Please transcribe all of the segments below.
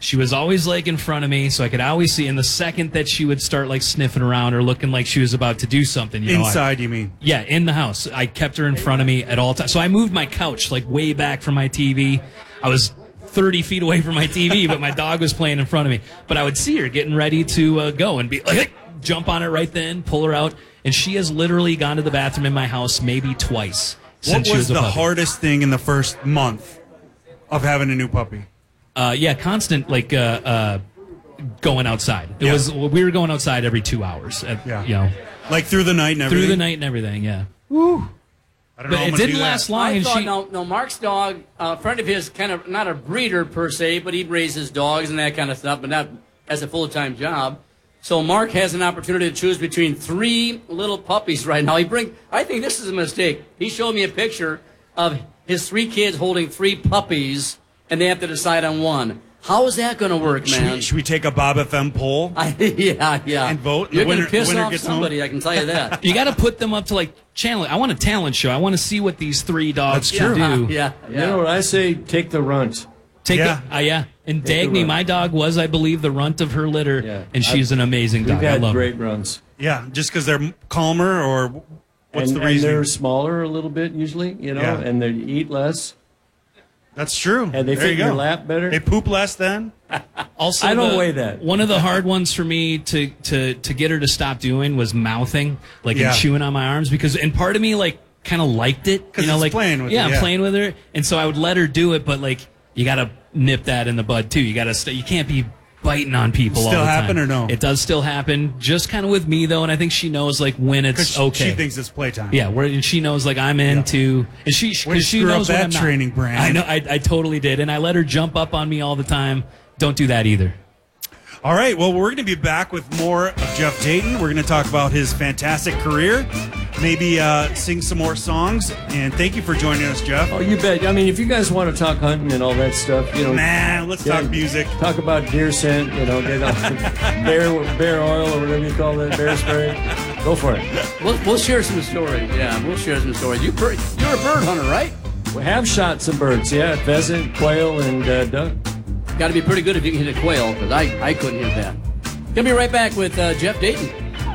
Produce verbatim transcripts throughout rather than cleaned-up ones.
She was always like in front of me, so I could always see. And the second that she would start like sniffing around or looking like she was about to do something, you know, inside, I, you mean? Yeah, in the house. I kept her in front of me at all times. So I moved my couch like way back from my T V. I was thirty feet away from my T V, but my dog was playing in front of me. But I would see her getting ready to uh, go and be like, jump on it right then, pull her out. And she has literally gone to the bathroom in my house maybe twice since What she was was a the puppy. hardest thing in the first month of having a new puppy? Uh, yeah, constant like uh, uh, going outside. It Yeah. was we were going outside every two hours. At, Yeah. you know, Like through the night and everything? through the night and everything. Yeah, Woo. I don't know but how I'm it gonna didn't do that. last long. I and thought, she, no, no, Mark's dog, a friend of his, kind of not a breeder per se, but he raises dogs and that kind of stuff, but not as a full-time job. So Mark has an opportunity to choose between three little puppies right now. He bring. I think this is a mistake. He showed me a picture of his three kids holding three puppies, and they have to decide on one. How is that going to work, Should man? we, should we take a Bob F M poll? I, yeah, yeah. And vote? The You're going winner- to piss winner off gets somebody, home? I can tell you that. you got to put them up to like challenge. I want a talent show. I want to see what these three dogs That's can true. do. yeah, You yeah. know what I say? Take the runt. Take Yeah. the, uh, yeah. And Take the Dagny, runt. my dog, was I believe the runt of her litter, Yeah. and she's an amazing We've dog. I had love great her. runs. Yeah, just because they're calmer, or what's and, the and reason? they're smaller a little bit usually, you know, Yeah. and they eat less. That's true. And they There fit you in your go. lap better. They poop less then? Also, I don't the- weigh that. One of the hard ones for me to, to, to get her to stop doing was mouthing, like Yeah. and chewing on my arms, because and part of me like kind of liked it, 'Cause you know, it's like playing with yeah, her, I'm yeah. playing with her, and so I would let her do it, but like you got to nip that in the bud too. You got to st- you can't be biting on people. Still all the happen time. or no? It does still happen, just kind of with me though, and I think she knows like when Because it's okay. she thinks it's playtime. Yeah, where and she knows like I'm into, and she Way to because she screw up knows when that I'm not. training brand. I know, I, I totally did, and I let her jump up on me all the time. Don't do that either. All right, well, we're going to be back with more of Jeff Dayton. We're going to talk about his fantastic career, maybe uh, sing some more songs, and thank you for joining us, Jeff. Oh, you bet. I mean, if you guys want to talk hunting and all that stuff, you know, Nah, let's yeah, talk music. Talk about deer scent, you know, get on bear bear oil or whatever you call that, bear spray. Go for it. We'll, we'll share some stories. Yeah, we'll share some stories. You bir- you're a bird hunter, right? We have shot some birds, yeah, pheasant, quail, and uh, duck. Got to be pretty good if you can hit a quail, because I, I couldn't hit that. Gonna be right back with uh, Jeff Dayton.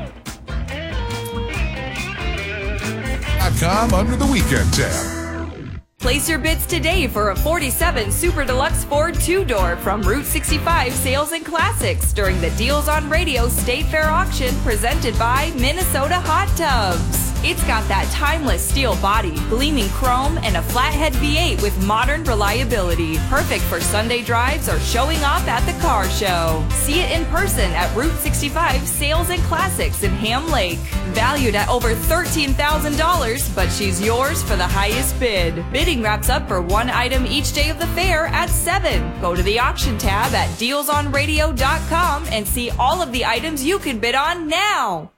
.com under the weekend tab. Place your bids today for a forty-seven Super Deluxe Ford two-door from Route sixty-five Sales and Classics during the Deals on Radio State Fair auction presented by Minnesota Hot Tubs. It's got that timeless steel body, gleaming chrome, and a flathead V eight with modern reliability. Perfect for Sunday drives or showing off at the car show. See it in person at Route sixty-five Sales and Classics in Ham Lake. Valued at over thirteen thousand dollars, but she's yours for the highest bid. Bidding wraps up for one item each day of the fair at seven. Go to the auction tab at deals on radio dot com and see all of the items you can bid on now.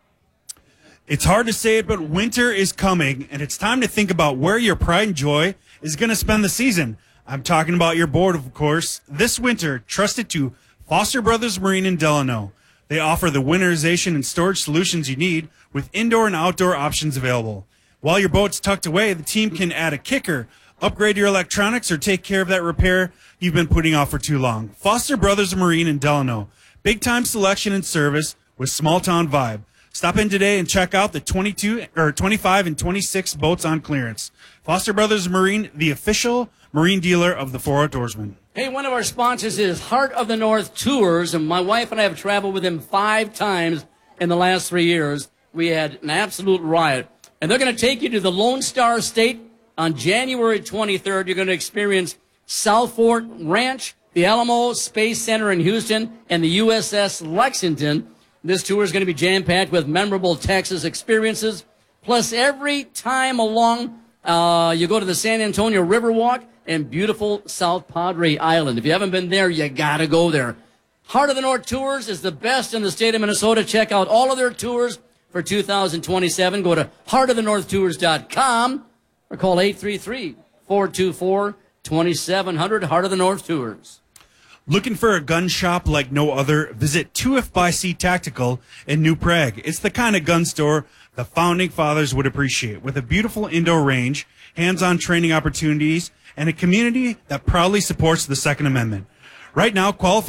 It's hard to say it, but winter is coming, and it's time to think about where your pride and joy is going to spend the season. I'm talking about your boat, of course. This winter, trust it to Foster Brothers Marine in Delano. They offer the winterization and storage solutions you need with indoor and outdoor options available. While your boat's tucked away, the team can add a kicker, upgrade your electronics, or take care of that repair you've been putting off for too long. Foster Brothers Marine in Delano. Big time selection and service with small town vibe. Stop in today and check out the twenty-two or twenty-five and twenty-six boats on clearance. Foster Brothers Marine, the official marine dealer of the Four Outdoorsmen. Hey, one of our sponsors is Heart of the North Tours, and my wife and I have traveled with them five times in the last three years. We had an absolute riot. And they're going to take you to the Lone Star State on January twenty-third. You're going to experience South Fort Ranch, the Alamo Space Center in Houston, and the U S S Lexington. This tour is going to be jam-packed with memorable Texas experiences. Plus, every time along, uh, you go to the San Antonio Riverwalk and beautiful South Padre Island. If you haven't been there, you got to go there. Heart of the North Tours is the best in the state of Minnesota. Check out all of their tours for two thousand twenty-seven. Go to heart of the north tours dot com or call eight three three, four two four, two seven zero zero. Heart of the North Tours. Looking for a gun shop like no other? Visit two F by C Tactical in New Prague. It's the kind of gun store the founding fathers would appreciate, with a beautiful indoor range, hands-on training opportunities, and a community that proudly supports the Second Amendment. Right now, qualify